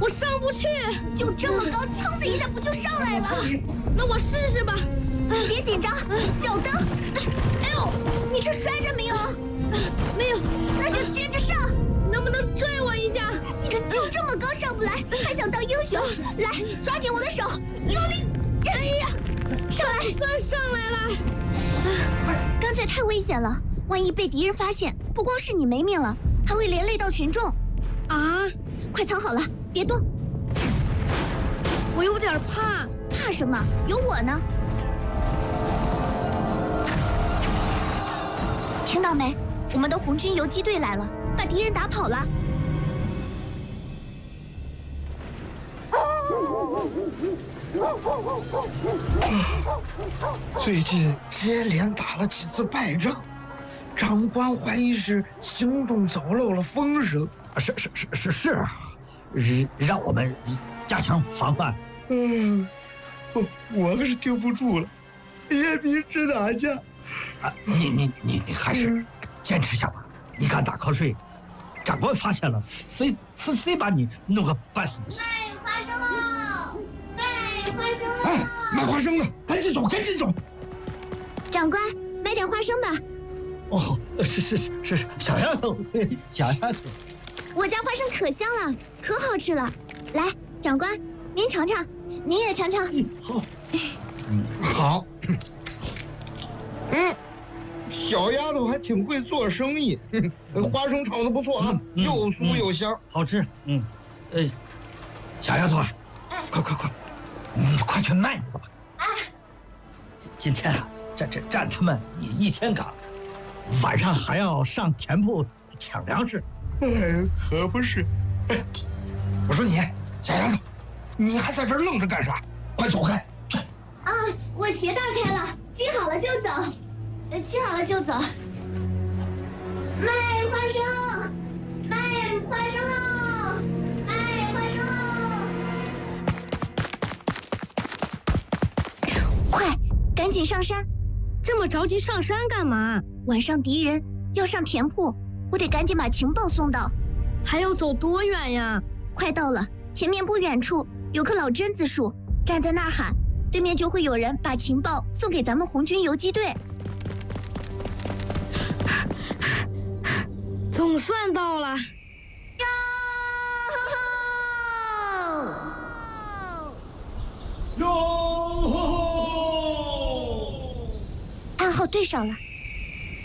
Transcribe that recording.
我上不去， 就这么高，噌的一下不就上来了？ 那我试试吧。 别紧张，脚蹬。哎呦，你这摔着没有？ 没有， 那就接着上。 能不能拽我一下？ 你就这么高上不来，还想当英雄？来，抓紧我的手，用力！哎呀，上来！ 算上来了。 刚才太危险了，万一被敌人发现，不光是你没命了，还会连累到群众。 啊！ 快藏好了，别动。 我有点怕。 怕什么？有我呢。听到没？我们的红军游击队来了，把敌人打跑了。 最近接连打了几次败仗，长官怀疑是行动走漏了风声。 是啊，让我们加强防范。 我可是顶不住了，也比直打架。 啊，你还是坚持下吧。你敢打瞌睡，长官发现了，非把你弄个半死。 卖花生喽！卖花生喽！ 哎，卖花生的，赶紧走，赶紧走！ 长官，买点花生吧。 哦，是，小丫头，小丫头。 我家花生可香了，可好吃了。来，长官，您尝尝，您也尝尝。 好。 好。小丫头还挺会做生意，花生炒的不错啊，又酥又香， 好吃。小丫头啊，快，快去卖你的吧。今天啊，这占他们一天岗，晚上还要上田铺抢粮食。 可不是。我说你，小丫头，你还在这儿愣着干啥？快走开！ 啊，我鞋带开了，系好了就走。系好了就走。卖花生，卖花生喽！卖花生喽！快，赶紧上山！ 这么着急上山干嘛？ 晚上敌人要上田铺，我得赶紧把情报送到。 还要走多远呀？ 快到了，前面不远处有棵老榛子树，站在那儿喊，对面就会有人把情报送给咱们红军游击队。 总算到了。 哟！ 暗号对上了，